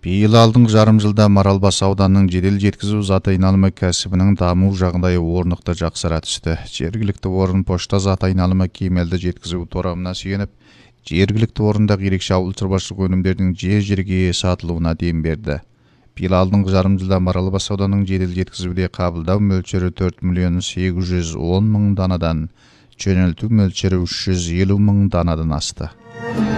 Бейіл алдыңғы жарым жылда Маралбас ауданының жедел жеткізу зат айналымы кәсібінің даму жағдайы орнықты жақсара түсті. Жергілікті орын пошта зат айналымы кемелді жеткізу торамына сүйеніп, жергілікті орындағы ерекше ауыл шаруашылық өнімдердің жер-жерге сатылуына дем берді. Бейіл алдыңғы жарым жылда Маралбас ауданының жедел жеткізуде қабылдау мөлшері 4 миллион 810 мың данадан, жөнелту мөлшері 350 мың данадан асты.